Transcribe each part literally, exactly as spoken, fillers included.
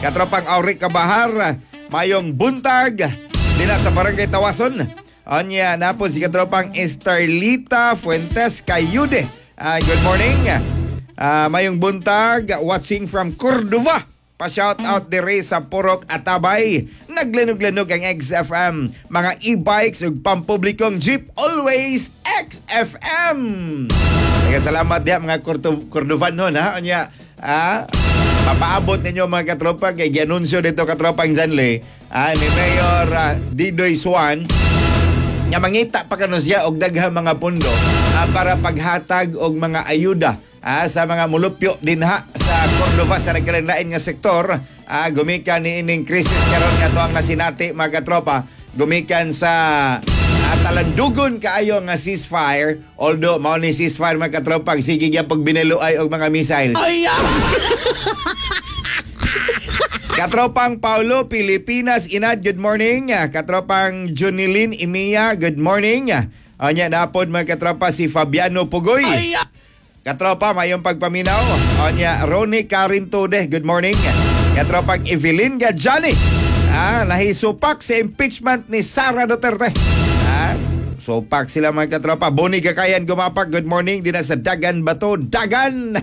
Katropang Auric Kabahar, mayong buntag dina sa Barangay Tawason. Onya na po si katropang Estarlita Fuentes Cayude. Uh, good morning. Uh, mayong buntag watching from Cordova. Pa-shout out dire sa Purok Atabay. Naglinog-linog ang X F M. Mga e-bikes ug pampublikong jeep, always X F M. Kaya salamat dia mga Cordovan nun ha. Onya, ah, papaabot ninyo mga katropa kay gianunsyo dito katropang Zanle, ah, ni Mayor uh, Didoy Swan nga mangita pa kano siya og daghang mga pundo ah, para paghatag og mga ayuda ah, sa mga mulupyo dinha sa Cordova sa nagkalain nga sektor. Ah, gumikan ni ining krisis karon nga tuang nasinati mga katropa, gumikan sa ah, talandugon kaayo nga ceasefire, although mao ni ceasefire mga katropa sige gyud pag biniluay og mga missiles. Ay, Katropang Paulo, Pilipinas, Inad, good morning. Katropang Junilin, Imiya, good morning. Onya napod mga katropa si Fabiano Pugoy. Katropa, mayong pagpaminaw. Onya Ronnie Carintude, good morning. Katropang Evelyn Gadjani. Ah, nahisupak sa impeachment ni Sara Duterte. Ah, sopak sila mga katropa. Boni Gakayan gumapak, good morning. Dina sa Dagan Bato, Dagan.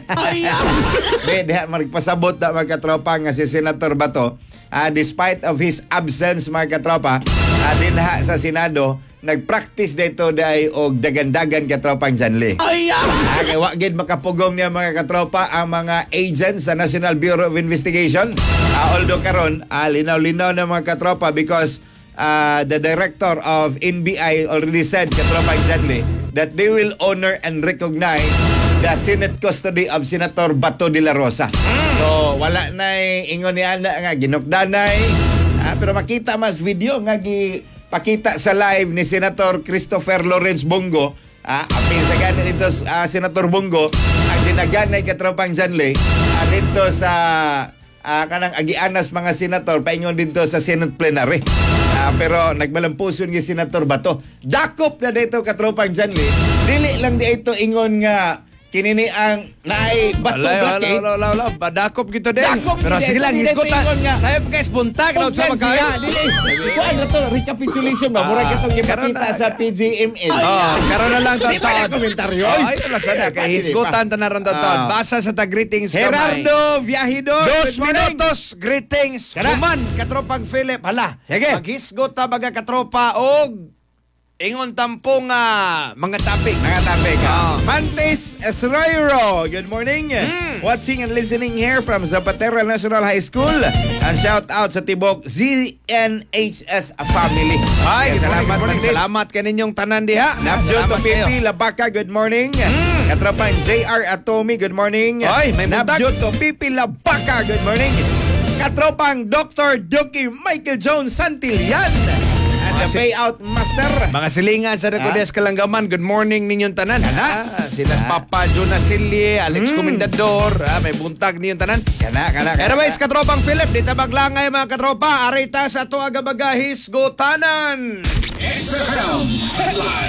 Di, di, magpasabot na mga katropa nga si Senator Bato. Uh, despite of his absence mga katropa, uh, dinha sa Senado, nag-practice dito dahil og dagan-dagan katropang Zanle. Ay, uh, kaya wagid makapugong niya mga katropa ang mga agents sa National Bureau of Investigation. Uh, although karon, uh, linaw-linaw na mga katropa because uh, the director of N B I already said, katropang Zanle, that they will honor and recognize the Senate custody of Senator Bato de la Rosa. So, wala na ingon ni Ana nga ginukdanay. Ah, pero makita mas video nga gipakita sa live ni Senator Christopher Lawrence Bongo. Ah, apil sa gana dito uh, Senator Bongo, ang dinaganay katropang Zanle uh, dito sa uh, kanang agianas mga senator paingon dito sa Senate plenary. Uh, pero nagmalampuson gi Senator Bato. Dakop na dito katropang Zanle. Dili lang di ito ingon nga kinini ang naay bato blockade. Wala, wala, wala. Badakop gito din. Dakop pero sige lang, iskutan. Saya pa guys, buntag na sa magkain. Ito ano to, recapitulation ba? Mura katong ipakita sa P G M S. Oh, karon na lang to. Di pa na komentaryo. Ay, wala sana. Kay hisgutan ta naron to. Basa sa ta greetings kamay. Gerardo Viajidor. Dos minutos, greetings. Kuman, katropang Philip. Hala, sige. Maghisgot ta baga katropa og ingon tampong uh, mga topic. Mga topic. Oh. Mantis Esroiro, good morning. Mm. Watching and listening here from Zapatera National High School. And shout out sa Tibok Z N H S family. Ay, okay, salamat, morning, Mantis. Salamat kaninyong tanan diha. Napjo to Pipi Labaka, good morning. Mm. Katrapan J R Atomi, good morning. Ay, may Napjo to Pipi Labaka, good morning. Katropang Doctor Duki Michael Jones Santillan. The payout master. Mga silingan sa Recordes ah? Kalanggaman, good morning ninyong tanan. Kana. Ah, sila ah. Papa Jonas Silye, Alex mm. Comendador, ah, may buntag ninyong tanan. Kana, kana, kana. Anyways, katropang Philip, di tabag langay mga katropa, arita sa ito agabagahis gotanan. X F M Headline.